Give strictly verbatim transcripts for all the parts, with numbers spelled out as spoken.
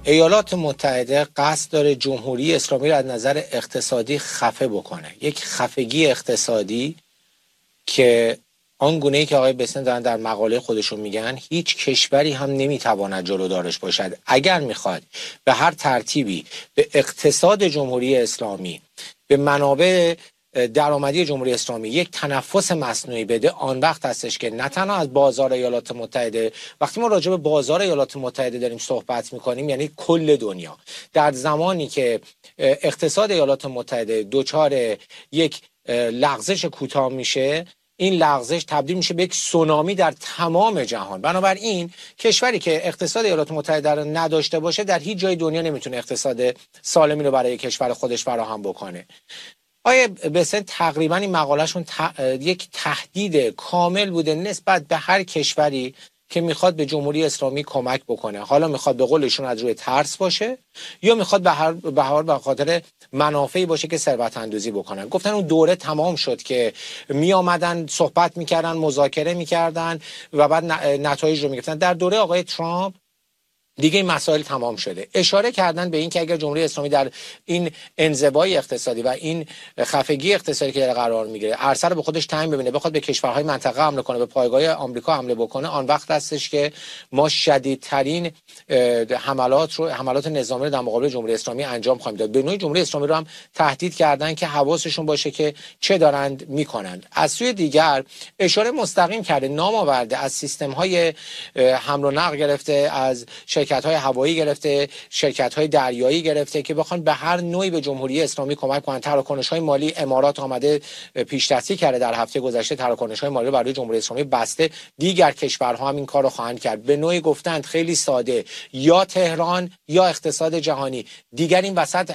ایالات متحده قصد داره جمهوری اسلامی را از نظر اقتصادی خفه بکنه. یک خفگی اقتصادی که آن گونه‌ای که آقای بسن دارن در مقاله خودشون میگن هیچ کشوری هم نمیتواند جلودارش باشد. اگر میخواد به هر ترتیبی به اقتصاد جمهوری اسلامی، به منابع درآمدی جمهوری اسلامی یک تنفس مصنوعی بده، آن وقت هستش که نه تنها از بازار ایالات متحده، وقتی ما راجع به بازار ایالات متحده داریم صحبت میکنیم یعنی کل دنیا، در زمانی که اقتصاد ایالات متحده دچار یک لغزش کوتاه میشه، این لغزش تبدیل میشه به یک سونامی در تمام جهان. بنابراین کشوری که اقتصاد ایالات متحده رو نداشته باشه در هیچ جای دنیا نمیتونه اقتصاد سالمی رو برای کشور خودش فراهم بکنه. آیه بسن تقریبا این مقالهشون ت... یک تهدید کامل بوده نسبت به هر کشوری که میخواد به جمهوری اسلامی کمک بکنه. حالا میخواد به قولشون از روی ترس باشه یا میخواد به هر به هر به خاطر منافعی باشه که ثروت اندوزی بکنن. گفتن اون دوره تمام شد که می آمدن صحبت میکردن، مذاکره میکردن و بعد نتایج رو میگفتن. در دوره آقای ترامپ دیگه این مسائل تمام شده. اشاره کردن به این که اگر جمهوری اسلامی در این انزوای اقتصادی و این خفگی اقتصادی که در قرار میگیره عرصه رو به خودش تعیین ببینه، بخواد به کشورهای منطقه حمله کنه، به پایگاه آمریکا حمله بکنه، آن وقت هستش که ما شدیدترین حملات رو حملات نظامی رو در مقابل جمهوری اسلامی انجام خواهیم داد. به نوعی جمهوری اسلامی رو هم تهدید کردن که حواسشون باشه که چه دارند میکنند. از سوی دیگر اشاره مستقیم کرده، نام آورده از سیستم های حمل و نقل گرفته، از شرکت‌های هوایی گرفته، شرکت‌های دریایی گرفته که بخوان به هر نوعی به جمهوری اسلامی کمک کنن. تراکنش‌های مالی امارات آمده پیش‌دستی کرده در هفته گذشته، تراکنش‌های مالی رو برای جمهوری اسلامی بسته. دیگر کشورها هم این کارو خواهند کرد. به نوعی گفتند خیلی ساده، یا تهران یا اقتصاد جهانی. دیگر این وسط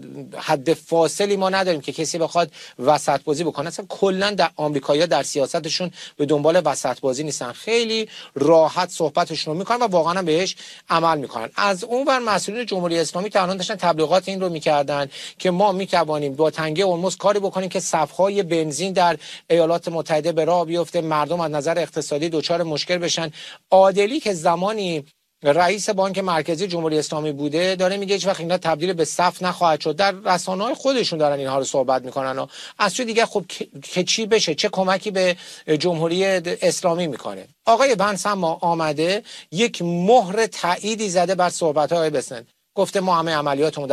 حد فاصلی ما نداریم که کسی بخواد وسط بازی بکنه. اصلا کلا در آمریکایی‌ها در سیاستشون به دنبال وسط بازی نیستن. خیلی راحت صحبتشون رو می‌کنن و واقعا بهش عمل میکنن. از اون ور مسئولین جمهوری اسلامی که الان داشتن تبلیغات این رو میکردن که ما میتوانیم با تنگه هرمز کاری بکنیم که صفهای بنزین در ایالات متحده به راه بیفته، مردم از نظر اقتصادی دچار مشکل بشن. عادلی که زمانی رئیس بانک مرکزی جمهوری اسلامی بوده داره میگه هیچ وقت اینا تبدیل به صف نخواهد شد. در رسانه‌های خودشون دارن اینها رو صحبت میکنن. و از سوی دیگه خب که چی بشه، چه کمکی به جمهوری اسلامی میکنه. آقای بنس هم آمده یک مهر تاییدی زده بر صحبت‌های بسن. گفته ما همه عملیاتمون